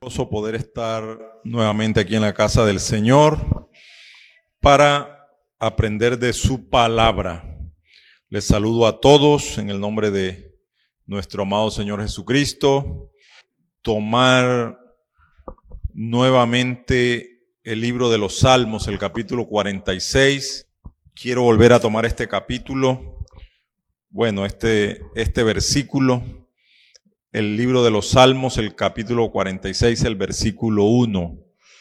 Poder estar nuevamente aquí en la casa del Señor para aprender de su palabra. Les saludo a todos en el nombre de nuestro amado Señor Jesucristo. Tomar nuevamente el libro de los Salmos, el capítulo 46. Quiero volver a tomar este capítulo, este versículo. El libro de los Salmos, el capítulo 46, el versículo 1.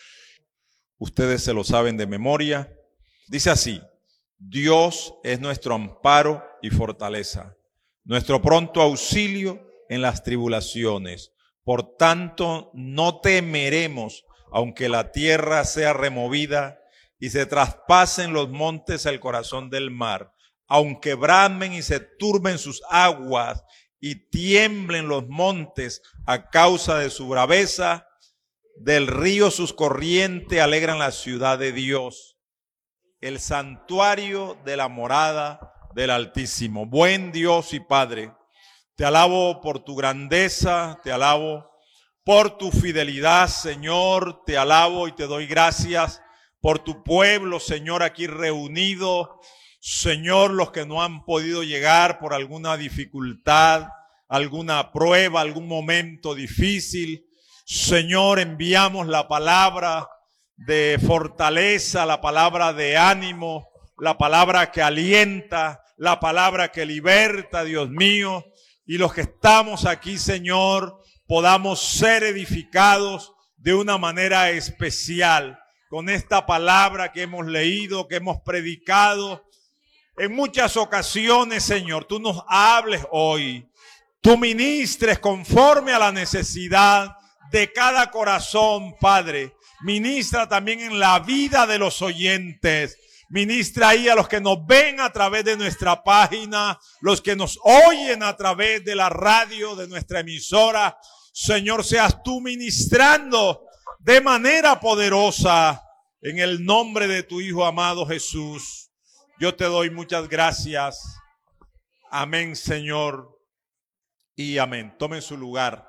Ustedes se lo saben de memoria. Dice así: Dios es nuestro amparo y fortaleza, nuestro pronto auxilio en las tribulaciones. Por tanto, no temeremos, aunque la tierra sea removida y se traspasen los montes al corazón del mar, aunque bramen y se turben sus aguas y tiemblen los montes a causa de su braveza, del río sus corrientes alegran la ciudad de Dios, el santuario de la morada del Altísimo. Buen Dios y Padre, te alabo por tu grandeza, te alabo por tu fidelidad, Señor, te alabo y te doy gracias por tu pueblo, Señor, aquí reunido. Señor, los que no han podido llegar por alguna dificultad, alguna prueba, algún momento difícil, Señor, enviamos la palabra de fortaleza, la palabra de ánimo, la palabra que alienta, la palabra que liberta, Dios mío, y los que estamos aquí, Señor, podamos ser edificados de una manera especial con esta palabra que hemos leído, que hemos predicado. En muchas ocasiones, Señor, tú nos hables hoy, tú ministres conforme a la necesidad de cada corazón, Padre. Ministra también en la vida de los oyentes. Ministra ahí a los que nos ven a través de nuestra página, los que nos oyen a través de la radio, de nuestra emisora. Señor, seas tú ministrando de manera poderosa en el nombre de tu Hijo amado Jesús. Yo te doy muchas gracias. Amén, Señor. Y amén. Tomen su lugar.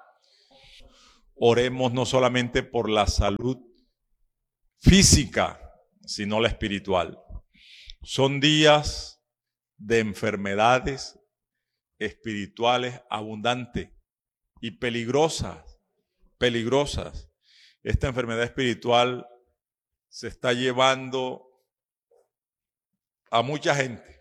Oremos no solamente por la salud física, sino la espiritual. Son días de enfermedades espirituales abundantes y peligrosas. Esta enfermedad espiritual se está llevando a mucha gente,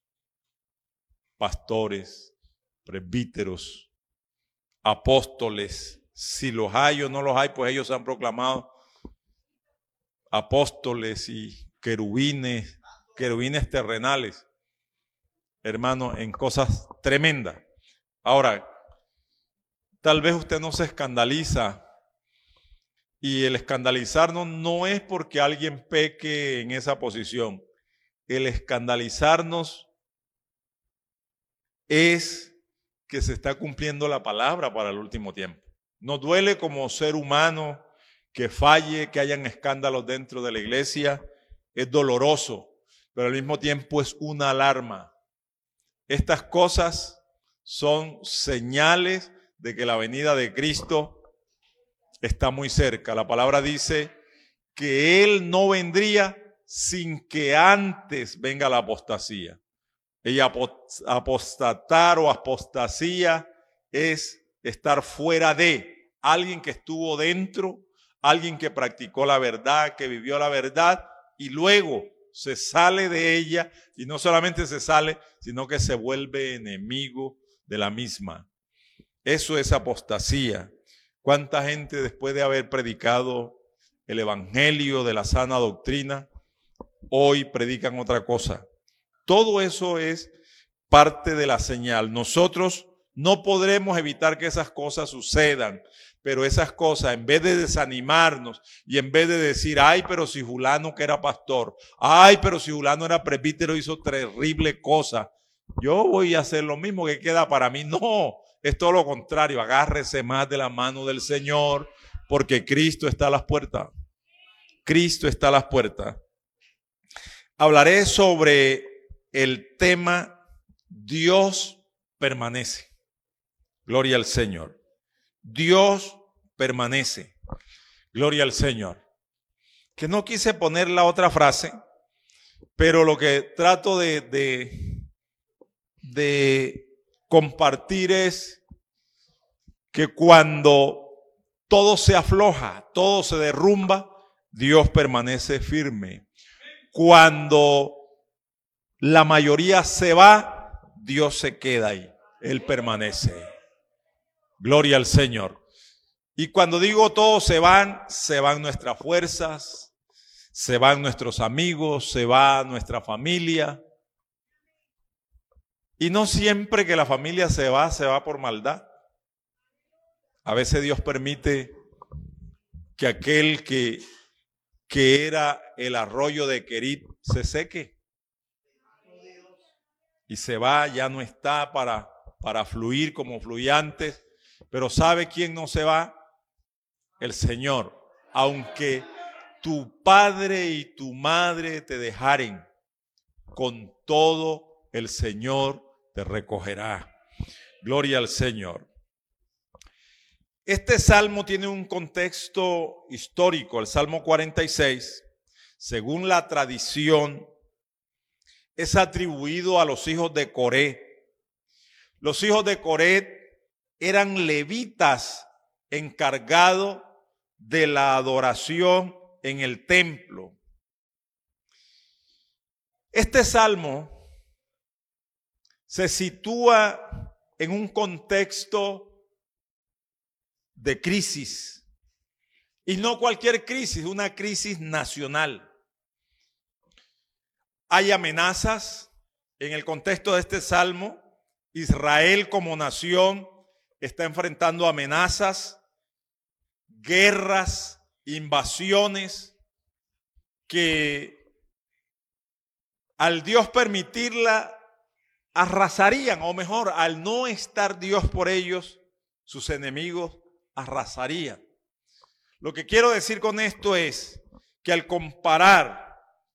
pastores, presbíteros, apóstoles. Si los hay o no los hay, pues ellos se han proclamado apóstoles y querubines terrenales, hermano, en cosas tremendas. Ahora, tal vez usted no se escandaliza, y el escandalizarnos no es porque alguien peque en esa posición. El escandalizarnos es que se está cumpliendo la palabra para el último tiempo. Nos duele como ser humano que falle, que hayan escándalos dentro de la iglesia. Es doloroso, pero al mismo tiempo es una alarma. Estas cosas son señales de que la venida de Cristo está muy cerca. La palabra dice que Él no vendría sin que antes venga la apostasía. Y apostatar o apostasía es estar fuera de alguien que estuvo dentro, alguien que practicó la verdad, que vivió la verdad y luego se sale de ella, y no solamente se sale, sino que se vuelve enemigo de la misma. Eso es apostasía. ¿Cuánta gente después de haber predicado el evangelio de la sana doctrina, hoy predican otra cosa? Todo eso es parte de la señal. Nosotros no podremos evitar que esas cosas sucedan, pero esas cosas, en vez de desanimarnos y en vez de decir, ay, pero si fulano que era pastor, ay, pero si fulano era presbítero, hizo terrible cosa, yo voy a hacer lo mismo, que queda para mí. No, es todo lo contrario. Agárrese más de la mano del Señor, porque Cristo está a las puertas. Cristo está a las puertas. Hablaré sobre el tema Dios permanece. Gloria al Señor. Dios permanece. Gloria al Señor. Que no quise poner la otra frase, pero lo que trato de compartir es que cuando todo se afloja, todo se derrumba, Dios permanece firme. Cuando la mayoría se va, Dios se queda ahí. Él permanece. Gloria al Señor. Y cuando digo todos se van nuestras fuerzas, se van nuestros amigos, se va nuestra familia. Y no siempre que la familia se va por maldad. A veces Dios permite que aquel que era el arroyo de Querit se seque. Y se va, ya no está para fluir como fluía antes. Pero ¿sabe quién no se va? El Señor. Aunque tu padre y tu madre te dejaren, con todo el Señor te recogerá. Gloria al Señor. Este salmo tiene un contexto histórico. El Salmo 46, según la tradición, es atribuido a los hijos de Coré. Los hijos de Coré eran levitas encargados de la adoración en el templo. Este salmo se sitúa en un contexto de crisis, y no cualquier crisis, una crisis nacional. Hay amenazas en el contexto de este salmo. Israel como nación está enfrentando amenazas, guerras, invasiones que al Dios permitirla arrasarían, o mejor, al no estar Dios por ellos, sus enemigos arrasarían. Lo que quiero decir con esto es que al comparar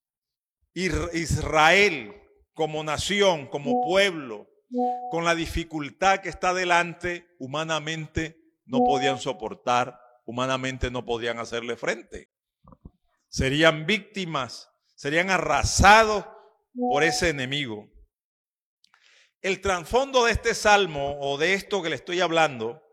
Israel como nación, como pueblo, con la dificultad que está delante, humanamente no podían soportar, humanamente no podían hacerle frente. Serían víctimas, serían arrasados por ese enemigo. El trasfondo de este salmo, o de esto que le estoy hablando,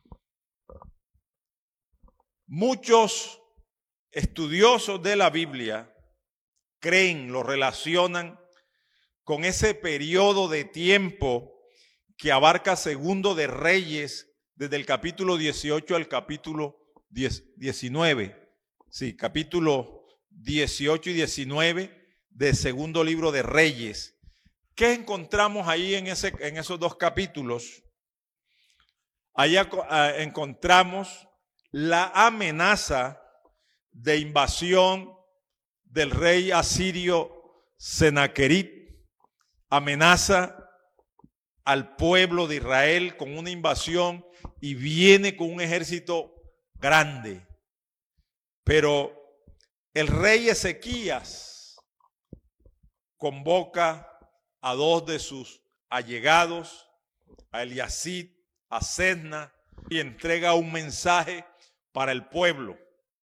muchos estudiosos de la Biblia creen, lo relacionan con ese periodo de tiempo que abarca Segundo de Reyes, desde el capítulo 18 al capítulo 19. Sí, capítulo 18 y 19 de Segundo Libro de Reyes. ¿Qué encontramos ahí en esos dos capítulos? Allá encontramos la amenaza de invasión del rey asirio Senaquerib. Amenaza al pueblo de Israel con una invasión y viene con un ejército grande. Pero el rey Ezequías convoca a dos de sus allegados, a Eliacid, a Cesna, y entrega un mensaje para el pueblo.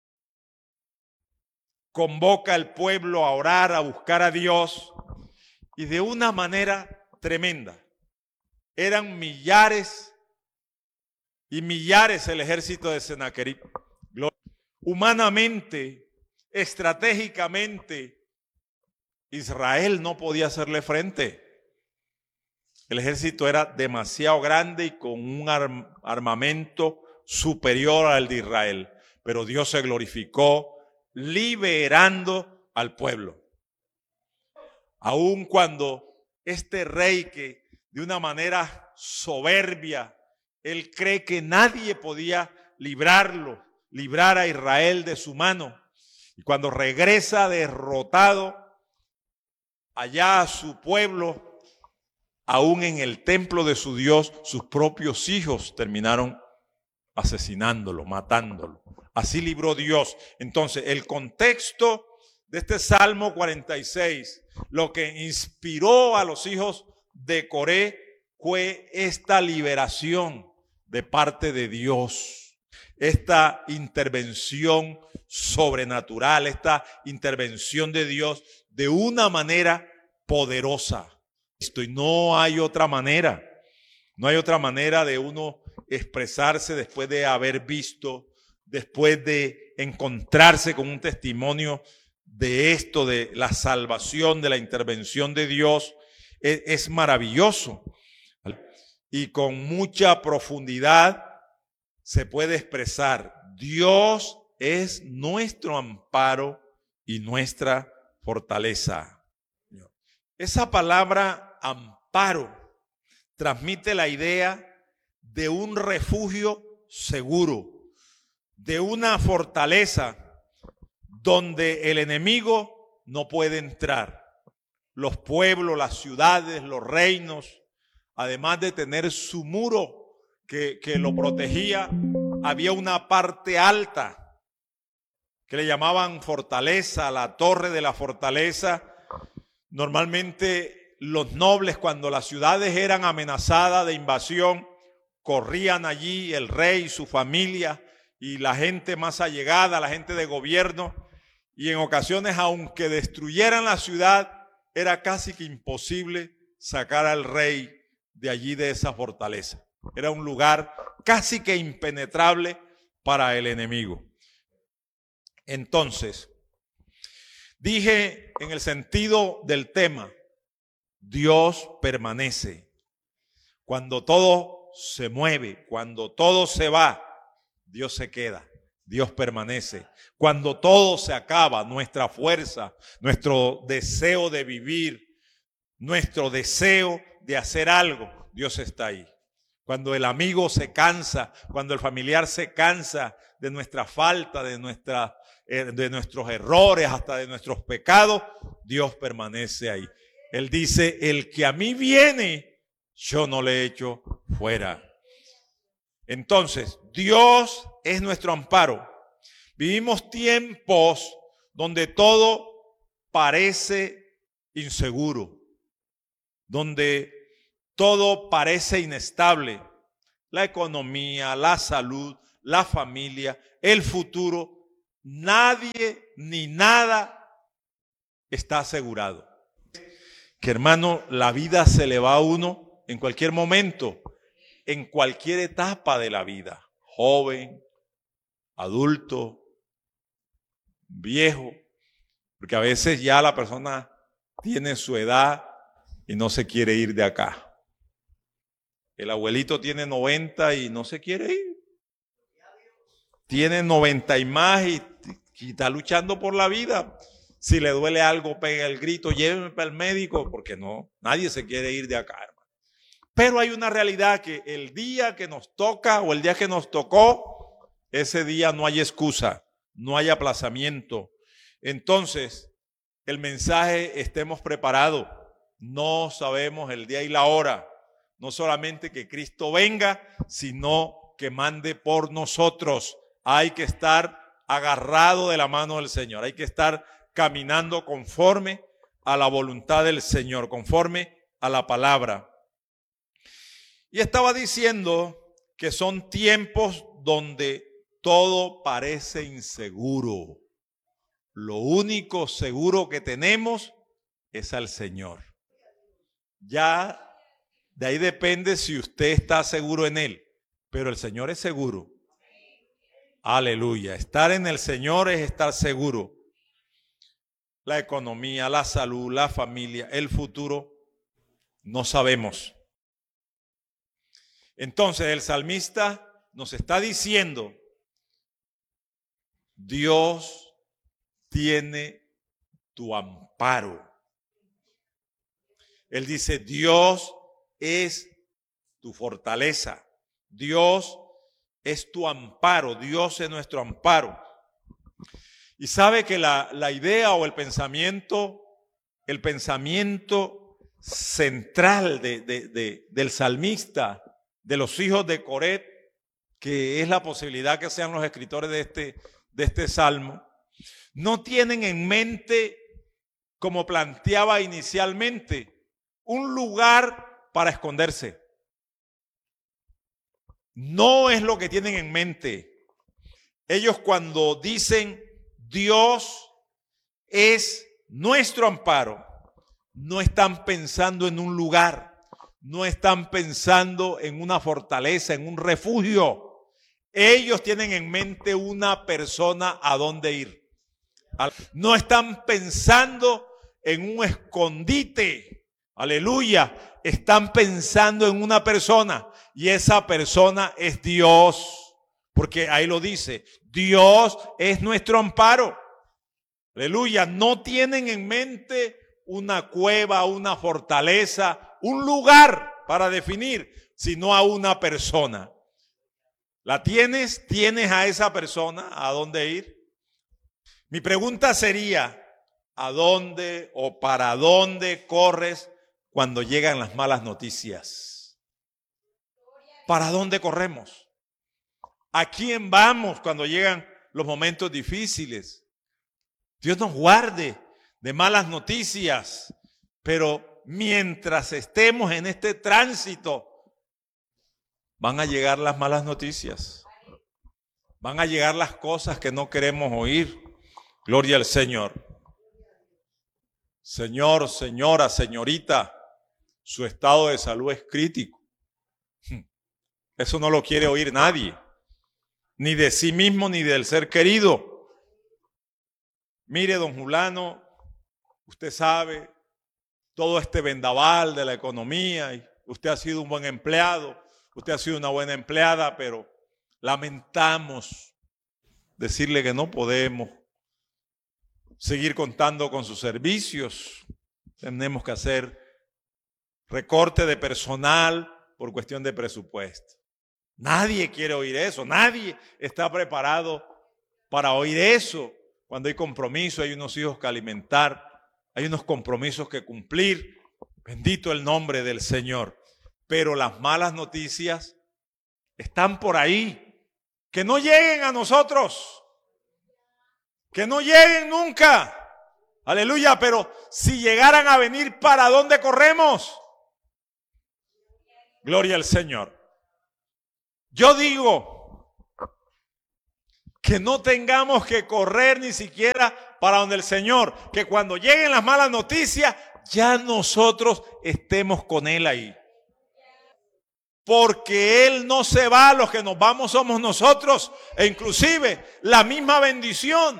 Convoca al pueblo a orar, a buscar a Dios, y de una manera tremenda. Eran millares y millares el ejército de Senaquerib. Humanamente, estratégicamente, Israel no podía hacerle frente. El ejército era demasiado grande y con un armamento superior al de Israel. Pero Dios se glorificó liberando al pueblo. Aun cuando este rey, que de una manera soberbia, él cree que nadie podía librar a Israel de su mano. Y cuando regresa derrotado allá a su pueblo, aún en el templo de su Dios, sus propios hijos terminaron asesinándolo, matándolo. Así libró Dios. Entonces, el contexto de este Salmo 46, lo que inspiró a los hijos de Coré fue esta liberación de parte de Dios. esta intervención sobrenatural, esta intervención de Dios de una manera poderosa. Y no hay otra manera. No hay otra manera de uno expresarse después de haber visto, después de encontrarse con un testimonio de esto, de la salvación, de la intervención de Dios. Es maravilloso. Y con mucha profundidad se puede expresar: Dios es nuestro amparo y nuestra fortaleza. Esa palabra amparo transmite la idea de un refugio seguro, de una fortaleza donde el enemigo no puede entrar. Los pueblos, las ciudades, los reinos, además de tener su muro que lo protegía, había una parte alta que le llamaban fortaleza, la torre de la fortaleza. Normalmente los nobles, cuando las ciudades eran amenazadas de invasión, corrían allí el rey, su familia y la gente más allegada, la gente de gobierno, y en ocasiones, aunque destruyeran la ciudad, era casi que imposible sacar al rey de allí, de esa fortaleza. Era un lugar casi que impenetrable para el enemigo. Entonces, dije en el sentido del tema, Dios permanece. Cuando todo se mueve, cuando todo se va, Dios se queda, Dios permanece. Cuando todo se acaba, nuestra fuerza, nuestro deseo de vivir, nuestro deseo de hacer algo, Dios está ahí. Cuando el amigo se cansa, cuando el familiar se cansa de nuestra falta, de nuestros errores, hasta de nuestros pecados, Dios permanece ahí. Él dice: el que a mí viene, yo no le echo fuera. Entonces, Dios es nuestro amparo. Vivimos tiempos donde todo parece inseguro, donde todo parece inestable. La economía, la salud, la familia, el futuro. Nadie ni nada está asegurado. Que hermano, la vida se le va a uno en cualquier momento, en cualquier etapa de la vida. Joven, adulto, viejo. Porque a veces ya la persona tiene su edad y no se quiere ir de acá. El abuelito tiene 90 y no se quiere ir. Tiene 90 y más y está luchando por la vida. Si le duele algo, pega el grito: llévenme para el médico, porque no, nadie se quiere ir de acá, hermano. Pero hay una realidad, que el día que nos toca o el día que nos tocó, ese día no hay excusa, no hay aplazamiento. Entonces, el mensaje: estemos preparados. No sabemos el día y la hora. No solamente que Cristo venga, sino que mande por nosotros. Hay que estar agarrado de la mano del Señor. Hay que estar caminando conforme a la voluntad del Señor, conforme a la palabra. Y estaba diciendo que son tiempos donde todo parece inseguro. Lo único seguro que tenemos es al Señor. Ya de ahí depende si usted está seguro en Él, pero el Señor es seguro. Aleluya. Estar en el Señor es estar seguro. La economía, la salud, la familia, el futuro, no sabemos. Entonces el salmista nos está diciendo: Dios tiene tu amparo. Él dice: Dios es tu fortaleza. Dios es tu amparo. Dios es nuestro amparo. Y sabe que la idea o el pensamiento central del salmista, de los hijos de Coret, que es la posibilidad que sean los escritores de este salmo, no tienen en mente, como planteaba inicialmente, un lugar para esconderse. No es lo que tienen en mente. Ellos cuando dicen Dios es nuestro amparo, no están pensando en un lugar, no están pensando en una fortaleza, en un refugio. Ellos tienen en mente una persona a dónde ir. No están pensando en un escondite. Aleluya. Están pensando en una persona y esa persona es Dios. Porque ahí lo dice, Dios es nuestro amparo. Aleluya. No tienen en mente una cueva, una fortaleza, un lugar para definir, sino a una persona. ¿La tienes? ¿Tienes a esa persona a dónde ir? Mi pregunta sería, ¿a dónde o para dónde corres cuando llegan las malas noticias? ¿Para dónde corremos? ¿A quién vamos cuando llegan los momentos difíciles? Dios nos guarde de malas noticias, pero mientras estemos en este tránsito, van a llegar las malas noticias, van a llegar las cosas que no queremos oír. Gloria al Señor. Señor, señora, señorita, su estado de salud es crítico. Eso no lo quiere oír nadie, ni de sí mismo ni del ser querido. Mire, don Julano, usted sabe todo este vendaval de la economía y usted ha sido un buen empleado, usted ha sido una buena empleada, pero lamentamos decirle que no podemos seguir contando con sus servicios. Tenemos que hacer recorte de personal por cuestión de presupuesto. Nadie quiere oír eso, nadie está preparado para oír eso. Cuando hay compromiso, hay unos hijos que alimentar, hay unos compromisos que cumplir. Bendito el nombre del Señor. Pero las malas noticias están por ahí. Que no lleguen a nosotros. Que no lleguen nunca. Aleluya. Pero si llegaran a venir, ¿para dónde corremos? Gloria al Señor. Yo digo que no tengamos que correr ni siquiera para donde el Señor, que cuando lleguen las malas noticias, ya nosotros estemos con Él ahí. Porque Él no se va, los que nos vamos somos nosotros, e inclusive la misma bendición.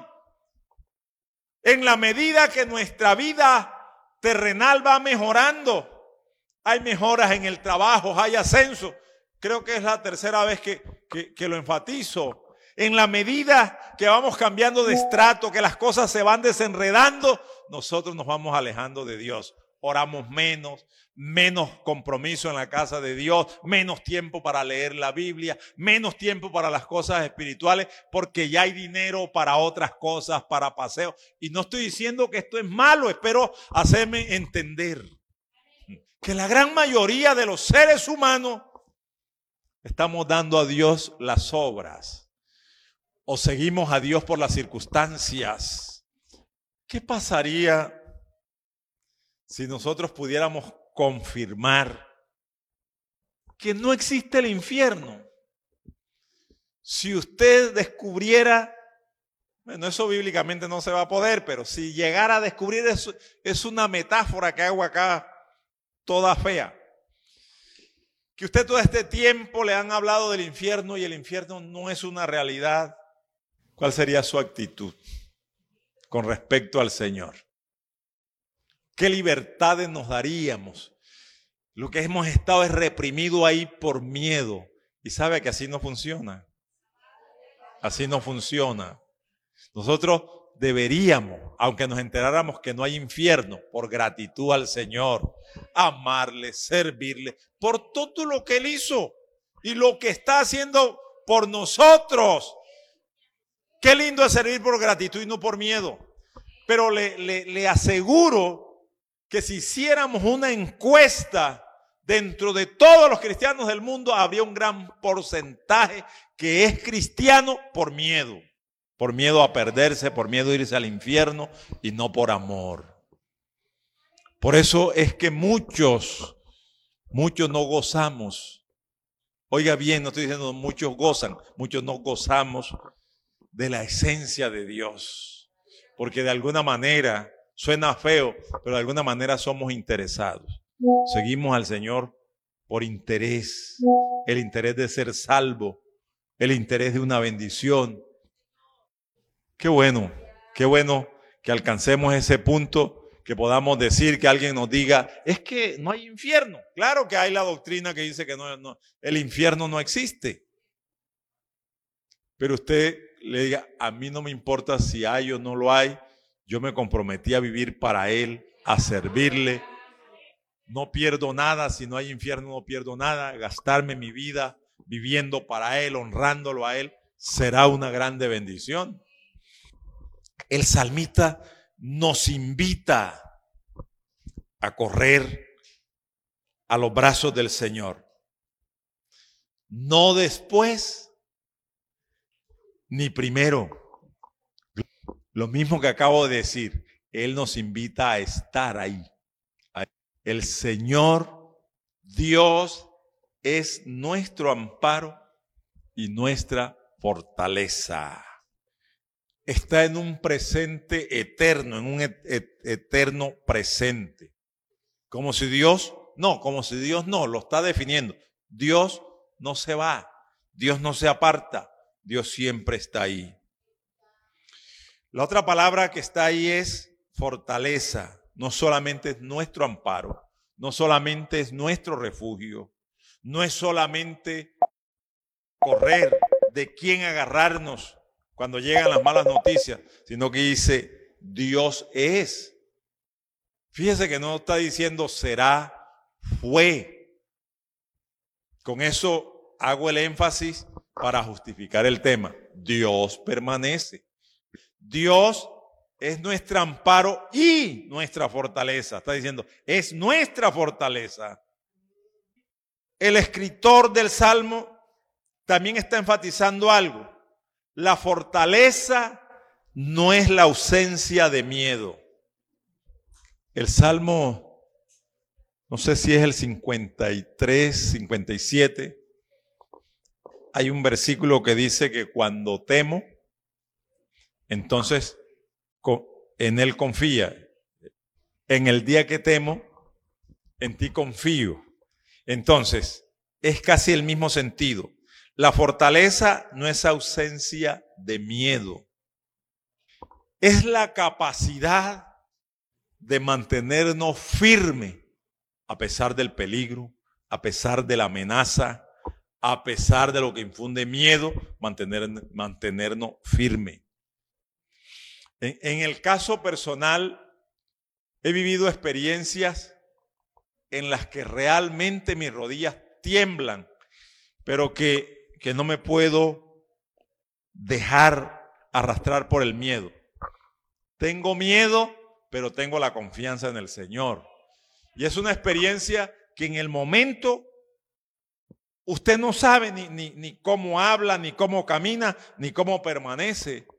En la medida que nuestra vida terrenal va mejorando, hay mejoras en el trabajo, hay ascenso. Creo que es la tercera vez que lo enfatizo. En la medida que vamos cambiando de estrato, que las cosas se van desenredando, nosotros nos vamos alejando de Dios. Oramos menos compromiso en la casa de Dios, menos tiempo para leer la Biblia, menos tiempo para las cosas espirituales, porque ya hay dinero para otras cosas, para paseos. Y no estoy diciendo que esto es malo, espero hacerme entender que la gran mayoría de los seres humanos estamos dando a Dios las obras. O seguimos a Dios por las circunstancias. ¿Qué pasaría si nosotros pudiéramos confirmar que no existe el infierno? Si usted descubriera, bueno, eso bíblicamente no se va a poder, pero si llegara a descubrir eso, es una metáfora que hago acá toda fea. Que usted todo este tiempo le han hablado del infierno y el infierno no es una realidad. ¿Cuál sería su actitud con respecto al Señor? ¿Qué libertades nos daríamos? Lo que hemos estado es reprimido ahí por miedo. Y sabe que así no funciona. Así no funciona. Nosotros deberíamos, aunque nos enteráramos que no hay infierno, por gratitud al Señor, amarle, servirle, por todo lo que Él hizo y lo que está haciendo por nosotros. Qué lindo es servir por gratitud y no por miedo. Pero le aseguro que si hiciéramos una encuesta dentro de todos los cristianos del mundo, habría un gran porcentaje que es cristiano por miedo. Por miedo a perderse, por miedo a irse al infierno y no por amor. Por eso es que muchos no gozamos. Oiga bien, no estoy diciendo muchos gozan, muchos no gozamos de la esencia de Dios. Porque de alguna manera, suena feo, pero de alguna manera somos interesados. Seguimos al Señor por interés, el interés de ser salvo, el interés de una bendición. Qué bueno que alcancemos ese punto, que podamos decir, que alguien nos diga, es que no hay infierno. Claro que hay la doctrina que dice que el infierno no existe. Pero usted le diga, a mí no me importa si hay o no lo hay, yo me comprometí a vivir para Él, a servirle. No pierdo nada, si no hay infierno no pierdo nada. Gastarme mi vida viviendo para Él, honrándolo a Él, será una grande bendición. El salmista nos invita a correr a los brazos del Señor. No después, ni primero. Lo mismo que acabo de decir, Él nos invita a estar ahí. El Señor Dios es nuestro amparo y nuestra fortaleza. Está en un presente eterno, en un eterno presente. Como si Dios no, lo está definiendo. Dios no se va, Dios no se aparta, Dios siempre está ahí. La otra palabra que está ahí es fortaleza. No solamente es nuestro amparo, no solamente es nuestro refugio, no es solamente correr de quién agarrarnos cuando llegan las malas noticias, sino que dice, Dios es. Fíjese que no está diciendo será, fue. Con eso hago el énfasis para justificar el tema. Dios permanece. Dios es nuestro amparo y nuestra fortaleza. Está diciendo, es nuestra fortaleza. El escritor del Salmo también está enfatizando algo. La fortaleza no es la ausencia de miedo. El Salmo, no sé si es el 53, 57, hay un versículo que dice que cuando temo, entonces en Él confía. En el día que temo, en ti confío. Entonces, es casi el mismo sentido. La fortaleza no es ausencia de miedo. Es la capacidad de mantenernos firmes a pesar del peligro, a pesar de la amenaza, a pesar de lo que infunde miedo, mantenernos firmes. En el caso personal, he vivido experiencias en las que realmente mis rodillas tiemblan, pero que no me puedo dejar arrastrar por el miedo. Tengo miedo, pero tengo la confianza en el Señor. Y es una experiencia que en el momento usted no sabe ni cómo habla, ni cómo camina, ni cómo permanece.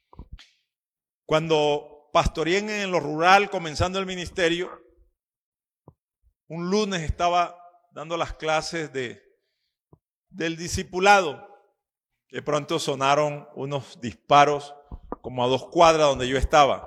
Cuando pastoreé en lo rural, comenzando el ministerio, un lunes estaba dando las clases del discipulado. De pronto sonaron unos disparos como a 2 cuadras donde yo estaba.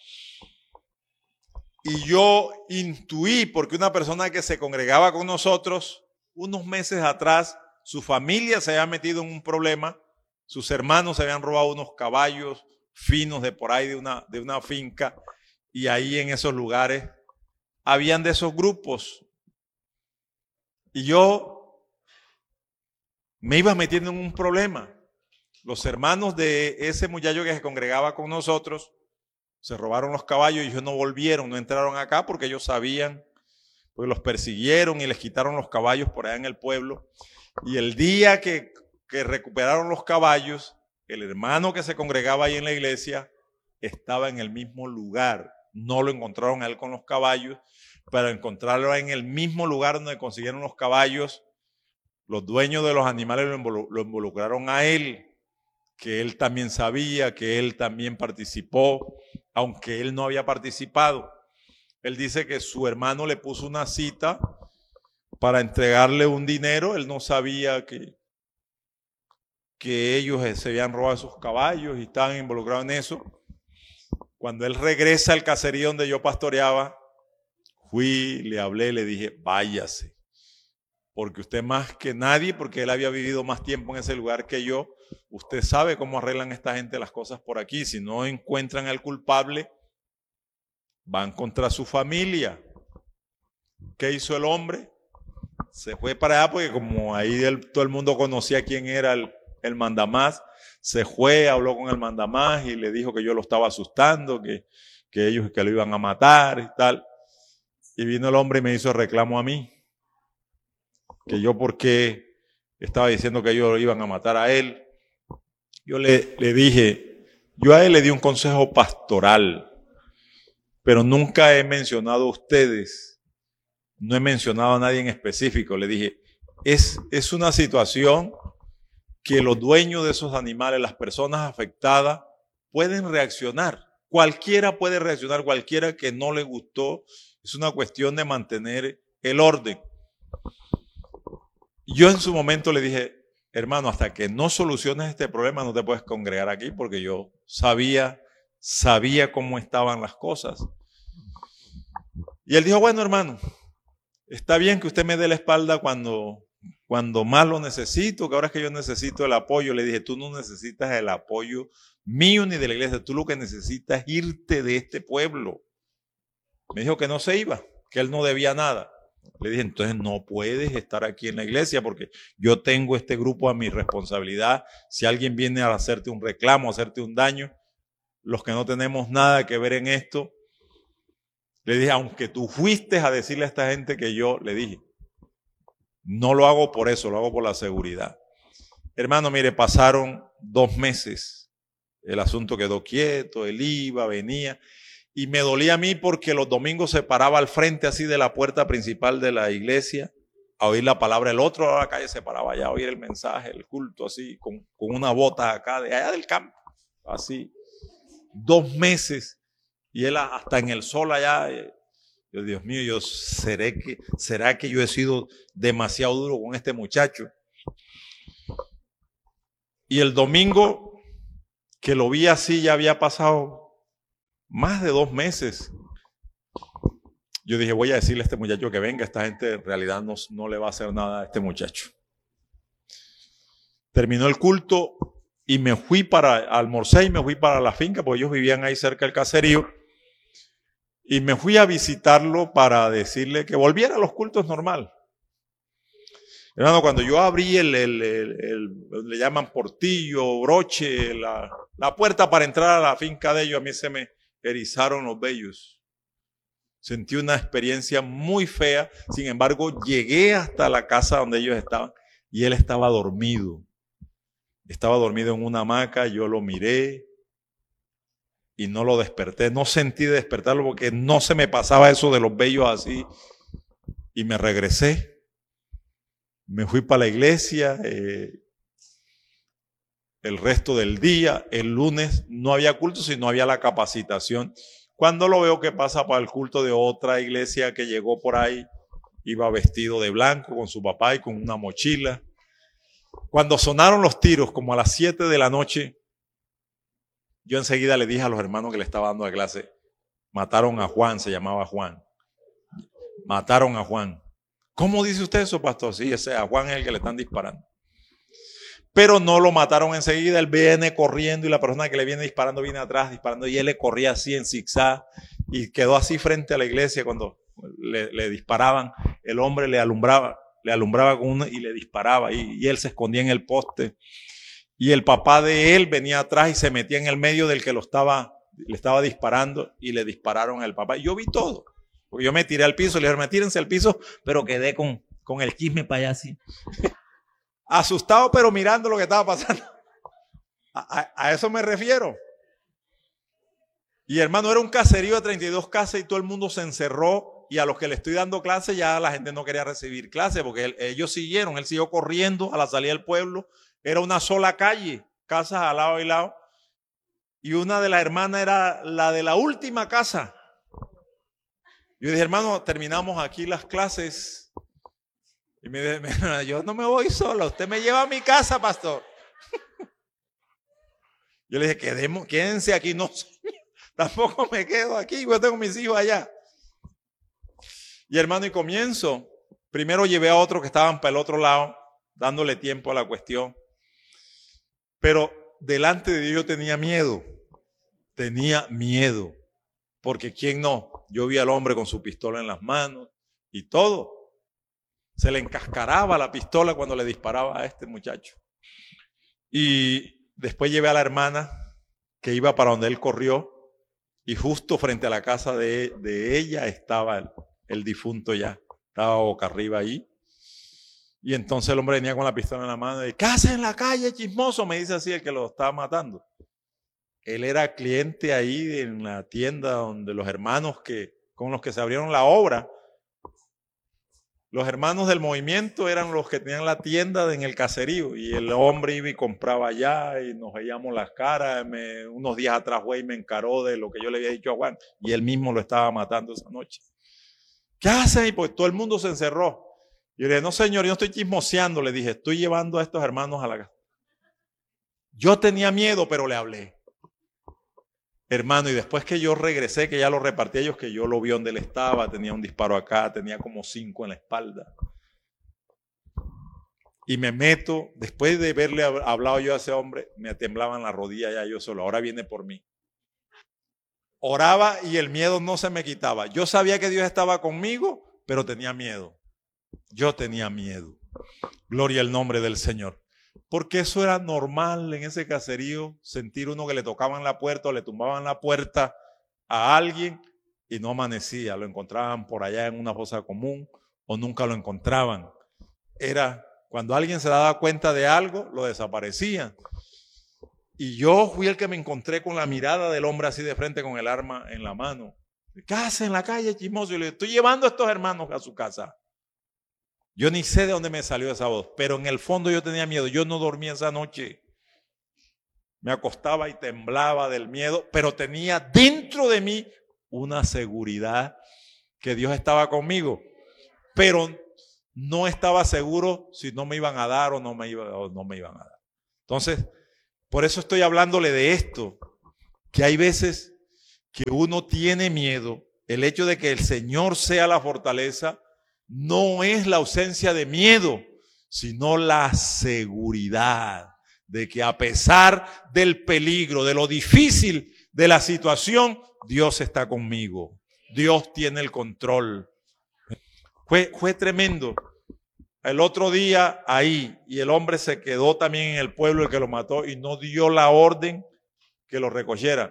Y yo intuí, porque una persona que se congregaba con nosotros, unos meses atrás, su familia se había metido en un problema, sus hermanos se habían robado unos caballos finos de por ahí de una finca, y ahí en esos lugares habían de esos grupos. Y yo me iba metiendo en un problema. Los hermanos de ese muchacho que se congregaba con nosotros se robaron los caballos y ellos no volvieron, no entraron acá porque ellos sabían, pues los persiguieron y les quitaron los caballos por allá en el pueblo. Y el día que recuperaron los caballos, el hermano que se congregaba ahí en la iglesia estaba en el mismo lugar. No lo encontraron a él con los caballos, pero encontrarlo en el mismo lugar donde consiguieron los caballos, los dueños de los animales lo involucraron a él, que él también sabía, que él también participó, aunque él no había participado. Él dice que su hermano le puso una cita para entregarle un dinero, él no sabía que que ellos se habían robado sus caballos y estaban involucrados en eso. Cuando él regresa al caserío donde yo pastoreaba, fui, le hablé, le dije, váyase, porque usted más que nadie, porque él había vivido más tiempo en ese lugar que yo, usted sabe cómo arreglan esta gente las cosas por aquí. Si no encuentran al culpable, van contra su familia. ¿Qué hizo el hombre? Se fue para allá porque como ahí todo el mundo conocía quién era el mandamás, se fue, habló con el mandamás y le dijo que yo lo estaba asustando, que ellos que lo iban a matar y tal. Y vino el hombre y me hizo reclamo a mí, que yo porque estaba diciendo que ellos lo iban a matar a él. Yo le dije, yo a él le di un consejo pastoral, pero nunca he mencionado a ustedes, no he mencionado a nadie en específico. Le dije, es una situación que los dueños de esos animales, las personas afectadas, pueden reaccionar. Cualquiera puede reaccionar, cualquiera que no le gustó. Es una cuestión de mantener el orden. Yo en su momento le dije, hermano, hasta que no soluciones este problema no te puedes congregar aquí, porque yo sabía cómo estaban las cosas. Y él dijo, bueno, hermano, está bien que usted me dé la espalda cuando más lo necesito, que ahora es que yo necesito el apoyo. Le dije, tú no necesitas el apoyo mío ni de la iglesia, tú lo que necesitas es irte de este pueblo. Me dijo que no se iba, que él no debía nada. Le dije, entonces no puedes estar aquí en la iglesia porque yo tengo este grupo a mi responsabilidad. Si alguien viene a hacerte un reclamo, a hacerte un daño, los que no tenemos nada que ver en esto, le dije, aunque tú fuiste a decirle a esta gente que yo, le dije, no lo hago por eso, lo hago por la seguridad. Hermano, mire, pasaron 2 meses, el asunto quedó quieto, él iba, venía. Y me dolía a mí porque los domingos se paraba al frente así de la puerta principal de la iglesia a oír la palabra. El otro a la calle se paraba allá a oír el mensaje, el culto así, con una bota acá de allá del campo. Así, 2 meses. Y él hasta en el sol allá. Yo, Dios mío, ¿será que yo he sido demasiado duro con este muchacho? Y el domingo que lo vi así ya había pasado más de 2 meses. Yo dije, voy a decirle a este muchacho que venga. Esta gente en realidad no le va a hacer nada a este muchacho. Terminó el culto y almorcé y me fui para la finca, porque ellos vivían ahí cerca del caserío. Y me fui a visitarlo para decirle que volviera a los cultos normal. Hermano, cuando yo abrí le llaman portillo, broche, la puerta para entrar a la finca de ellos, a mí se me erizaron los vellos. Sentí una experiencia muy fea. Sin embargo, llegué hasta la casa donde ellos estaban y él estaba dormido. Estaba dormido en una hamaca, yo lo miré y no lo desperté. No sentí de despertarlo porque no se me pasaba eso de los vellos así. Y me regresé. Me fui para la iglesia. El resto del día, el lunes, no había culto, sino había la capacitación. Cuando lo veo que pasa para el culto de otra iglesia que llegó por ahí, iba vestido de blanco con su papá y con una mochila. Cuando sonaron los tiros, como a las 7 de la noche, yo enseguida le dije a los hermanos que le estaba dando la clase, mataron a Juan, se llamaba Juan. Mataron a Juan. ¿Cómo dice usted eso, pastor? Sí, ese a Juan es el que le están disparando. Pero no lo mataron enseguida, él viene corriendo y la persona que le viene disparando viene atrás disparando y él le corría así en zigzag y quedó así frente a la iglesia cuando le disparaban. El hombre le alumbraba con uno y le disparaba y él se escondía en el poste y el papá de él venía atrás y se metía en el medio del que le estaba disparando y le dispararon al papá. Y yo vi todo, porque yo me tiré al piso, le dije, tírense al piso, pero quedé con el chisme para allá así. Asustado, pero mirando lo que estaba pasando. A eso me refiero. Y hermano, era un caserío de 32 casas y todo el mundo se encerró. Y a los que le estoy dando clase ya la gente no quería recibir clase porque ellos siguieron. Él siguió corriendo a la salida del pueblo. Era una sola calle, casas al lado y lado. Y una de las hermanas era la de la última casa. Yo dije, hermano, terminamos aquí las clases. Y me dice, yo no me voy solo, usted me lleva a mi casa, pastor. Yo le dije, quédense aquí. No, tampoco me quedo aquí, yo tengo mis hijos allá. Y hermano, y comienzo. Primero llevé a otros que estaban para el otro lado, dándole tiempo a la cuestión. Pero delante de Dios yo tenía miedo. Porque ¿quién no? Yo vi al hombre con su pistola en las manos y todo. Se le encascaraba la pistola cuando le disparaba a este muchacho. Y después llevé a la hermana que iba para donde él corrió y justo frente a la casa de ella estaba el difunto ya. Estaba boca arriba ahí. Y entonces el hombre venía con la pistola en la mano y ¿qué haces en la calle, chismoso? Me dice así el que lo estaba matando. Él era cliente ahí en la tienda donde los hermanos con los que se abrieron la obra. Los hermanos del movimiento eran los que tenían la tienda en el caserío y el hombre iba y compraba allá y nos veíamos las caras. Unos días atrás, güey, me encaró de lo que yo le había dicho a Juan y él mismo lo estaba matando esa noche. ¿Qué hacen? Y pues todo el mundo se encerró. Y yo le dije, no señor, yo no estoy chismoseando. Le dije, estoy llevando a estos hermanos a la casa. Yo tenía miedo, pero le hablé. Hermano, y después que yo regresé, que ya lo repartí a ellos, que yo lo vi donde él estaba, tenía un disparo acá, tenía como 5 en la espalda. Y me meto, después de verle hablado yo a ese hombre, me temblaban las rodillas ya yo solo, ahora viene por mí. Oraba y el miedo no se me quitaba. Yo sabía que Dios estaba conmigo, pero tenía miedo. Yo tenía miedo. Gloria al nombre del Señor. Porque eso era normal en ese caserío, sentir uno que le tocaban la puerta o le tumbaban la puerta a alguien y no amanecía, lo encontraban por allá en una fosa común o nunca lo encontraban. Era cuando alguien se daba cuenta de algo, lo desaparecían. Y yo fui el que me encontré con la mirada del hombre así de frente con el arma en la mano. ¿Qué hace en la calle, chismoso? Y le digo, estoy llevando a estos hermanos a su casa. Yo ni sé de dónde me salió esa voz, pero en el fondo yo tenía miedo. Yo no dormía esa noche. Me acostaba y temblaba del miedo, pero tenía dentro de mí una seguridad que Dios estaba conmigo. Pero no estaba seguro si no me iban a dar o no me iban a dar. Entonces, por eso estoy hablándole de esto, que hay veces que uno tiene miedo. El hecho de que el Señor sea la fortaleza no es la ausencia de miedo, sino la seguridad de que a pesar del peligro, de lo difícil de la situación, Dios está conmigo. Dios tiene el control. Fue tremendo. El otro día ahí, y el hombre se quedó también en el pueblo, el que lo mató, y no dio la orden que lo recogieran.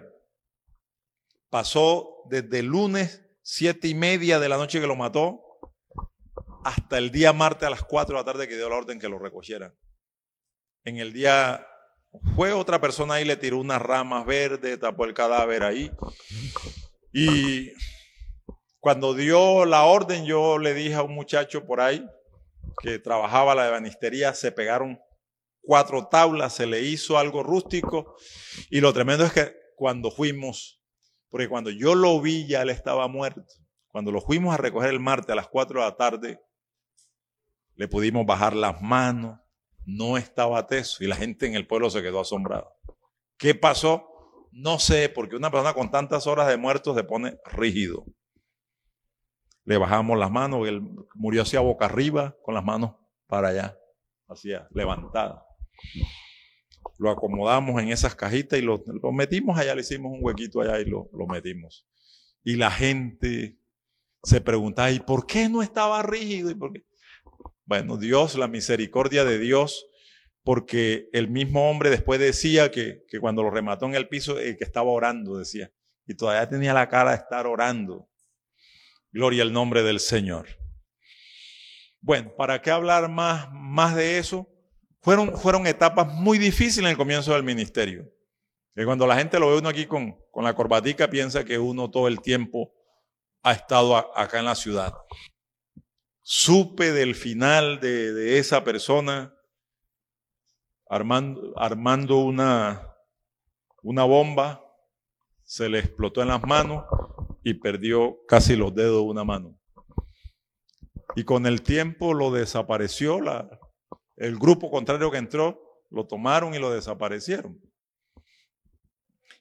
Pasó desde el lunes 7:30 de la noche que lo mató, hasta el día martes a las 4 de la tarde que dio la orden que lo recogieran. En el día fue otra persona ahí, le tiró unas ramas verdes, tapó el cadáver ahí. Y cuando dio la orden, yo le dije a un muchacho por ahí que trabajaba la ebanistería, se pegaron 4 tablas, se le hizo algo rústico. Y lo tremendo es que cuando fuimos, porque cuando yo lo vi ya él estaba muerto. Cuando lo fuimos a recoger el martes a las 4 de la tarde, le pudimos bajar las manos, no estaba teso y la gente en el pueblo se quedó asombrada. ¿Qué pasó? No sé, porque una persona con tantas horas de muerto se pone rígido. Le bajamos las manos, él murió hacia boca arriba, con las manos para allá, hacia levantadas. Lo acomodamos en esas cajitas y lo metimos allá, le hicimos un huequito allá y lo metimos. Y la gente se preguntaba, ¿y por qué no estaba rígido? ¿Y por qué? Bueno, Dios, la misericordia de Dios, porque el mismo hombre después decía que cuando lo remató en el piso, que estaba orando, decía, y todavía tenía la cara de estar orando. Gloria al nombre del Señor. Bueno, ¿para qué hablar más de eso? Fueron etapas muy difíciles en el comienzo del ministerio. Que cuando la gente lo ve uno aquí con la corbatica, piensa que uno todo el tiempo ha estado acá en la ciudad. Supe del final de esa persona armando una bomba, se le explotó en las manos y perdió casi los dedos de una mano. Y con el tiempo lo desapareció, el grupo contrario que entró, lo tomaron y lo desaparecieron.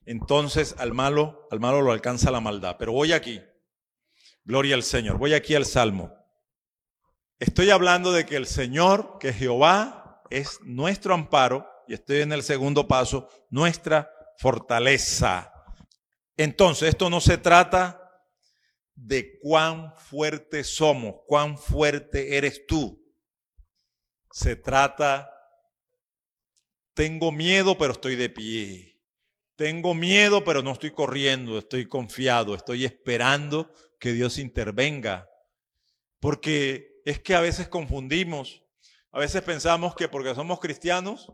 entonces al malo lo alcanza la maldad. Pero voy aquí, gloria al Señor, voy aquí al Salmo. Estoy hablando de que el Señor, que Jehová es nuestro amparo, y estoy en el segundo paso, nuestra fortaleza. Entonces, esto no se trata de cuán fuerte somos, cuán fuerte eres tú. Se trata, tengo miedo, pero estoy de pie. Tengo miedo, pero no estoy corriendo, estoy confiado, estoy esperando que Dios intervenga. Porque es que a veces confundimos, a veces pensamos que porque somos cristianos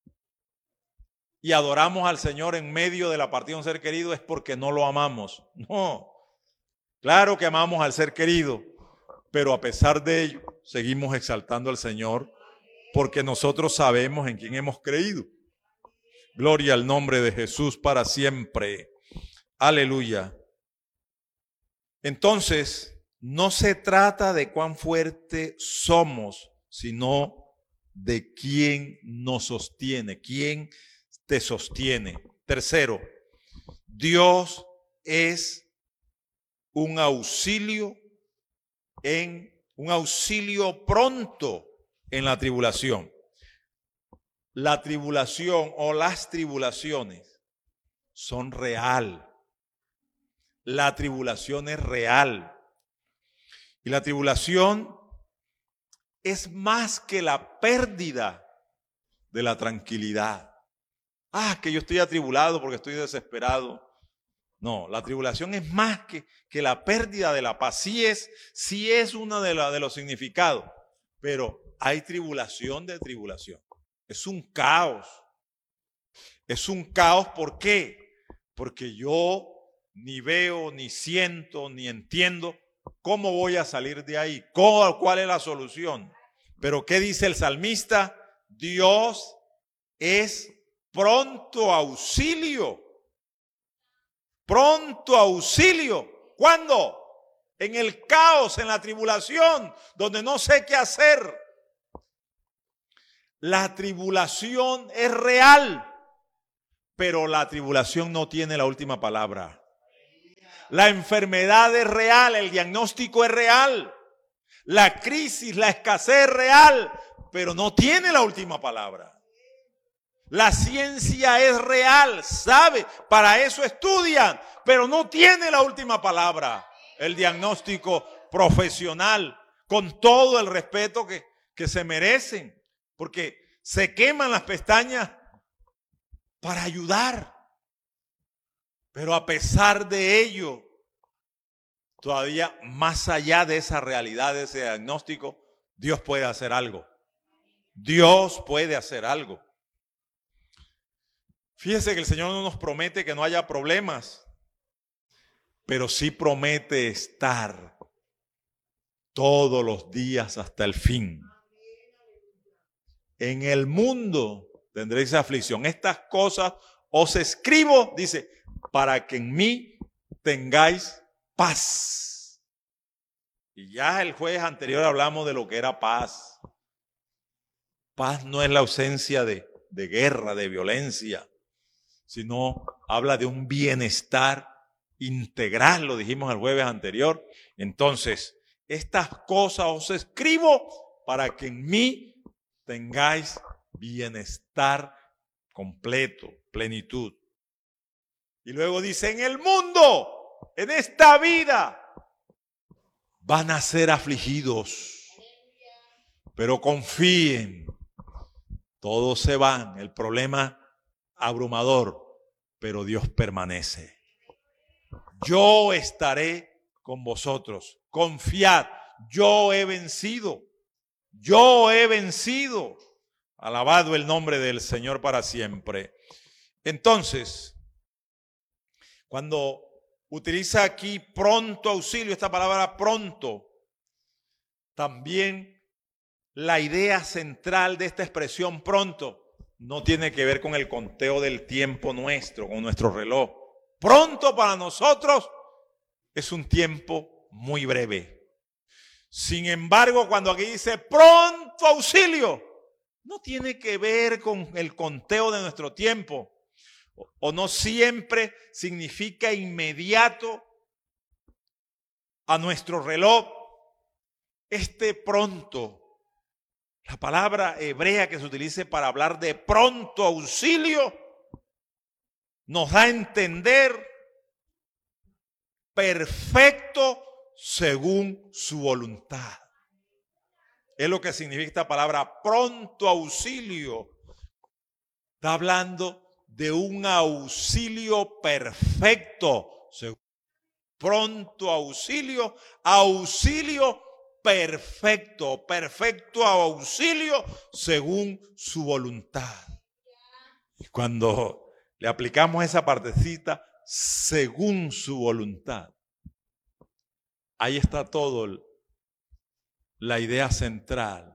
y adoramos al Señor en medio de la partida de un ser querido es porque no lo amamos. No, claro que amamos al ser querido, pero a pesar de ello seguimos exaltando al Señor porque nosotros sabemos en quién hemos creído. Gloria al nombre de Jesús para siempre. Aleluya. Entonces, no se trata de cuán fuerte somos, sino de quién nos sostiene, quién te sostiene. Tercero, Dios es un auxilio pronto en la tribulación. La tribulación o las tribulaciones son real. La tribulación es real. Y la tribulación es más que la pérdida de la tranquilidad. Que yo estoy atribulado porque estoy desesperado. No, la tribulación es más que la pérdida de la paz. Sí es uno de los significados, pero hay tribulación de tribulación. Es un caos. Es un caos, ¿por qué? Porque yo ni veo, ni siento, ni entiendo cómo voy a salir de ahí, cuál es la solución. Pero ¿qué dice el salmista? Dios es pronto auxilio. Pronto auxilio. ¿Cuándo? En el caos, en la tribulación, donde no sé qué hacer. La tribulación es real, pero la tribulación no tiene la última palabra. La enfermedad es real, el diagnóstico es real, la crisis, la escasez es real, pero no tiene la última palabra. La ciencia es real, sabe, para eso estudian, pero no tiene la última palabra. El diagnóstico profesional, con todo el respeto que se merecen, porque se queman las pestañas para ayudar. Pero a pesar de ello, todavía más allá de esa realidad, de ese diagnóstico, Dios puede hacer algo. Dios puede hacer algo. Fíjese que el Señor no nos promete que no haya problemas, pero sí promete estar todos los días hasta el fin. En el mundo tendréis aflicción. Estas cosas os escribo, dice, para que en mí tengáis paz. Y ya el jueves anterior hablamos de lo que era paz. Paz no es la ausencia de guerra, de violencia, sino habla de un bienestar integral, lo dijimos el jueves anterior. Entonces, estas cosas os escribo para que en mí tengáis bienestar completo, plenitud. Y luego dice, en el mundo, en esta vida, van a ser afligidos, pero confíen, todos se van, el problema abrumador, pero Dios permanece. Yo estaré con vosotros, confiad, yo he vencido. Yo he vencido. Alabado el nombre del Señor para siempre. Entonces, cuando utiliza aquí pronto auxilio, esta palabra pronto, también la idea central de esta expresión pronto no tiene que ver con el conteo del tiempo nuestro, con nuestro reloj. Pronto para nosotros es un tiempo muy breve. Sin embargo, cuando aquí dice pronto auxilio, no tiene que ver con el conteo de nuestro tiempo. o no siempre significa inmediato a nuestro reloj. Este pronto, la palabra hebrea que se utiliza para hablar de pronto auxilio, nos da a entender perfecto según su voluntad. Es lo que significa esta palabra pronto auxilio. Está hablando de un auxilio perfecto. Pronto auxilio, auxilio perfecto, perfecto auxilio según su voluntad. Y cuando le aplicamos esa partecita, según su voluntad, ahí está todo la idea central.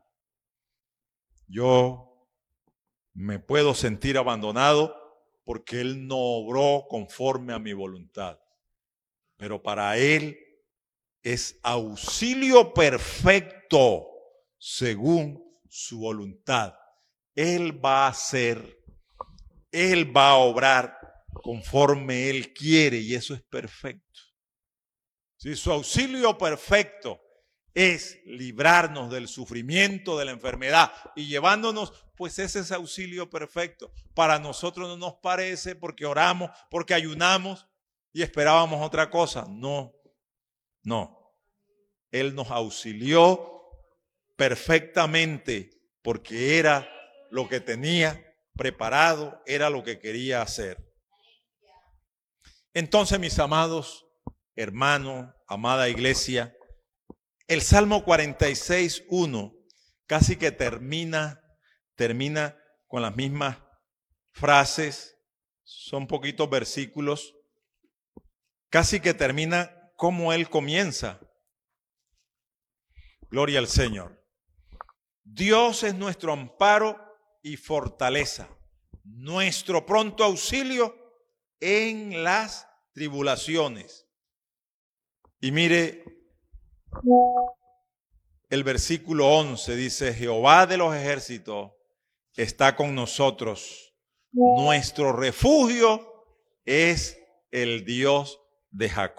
Yo me puedo sentir abandonado porque Él no obró conforme a mi voluntad. Pero para Él es auxilio perfecto según su voluntad. Él va a hacer, Él va a obrar conforme Él quiere y eso es perfecto. Si su auxilio perfecto es librarnos del sufrimiento, de la enfermedad y llevándonos, pues ese es auxilio perfecto. Para nosotros no nos parece porque oramos, porque ayunamos y esperábamos otra cosa. No. Él nos auxilió perfectamente porque era lo que tenía preparado, era lo que quería hacer. Entonces, mis amados hermanos, amada iglesia, el Salmo 46:1 casi que termina con las mismas frases, son poquitos versículos, casi que termina como él comienza. Gloria al Señor. Dios es nuestro amparo y fortaleza, nuestro pronto auxilio en las tribulaciones. Y mire, el versículo 11 dice, Jehová de los ejércitos está con nosotros. Nuestro refugio es el Dios de Jacob.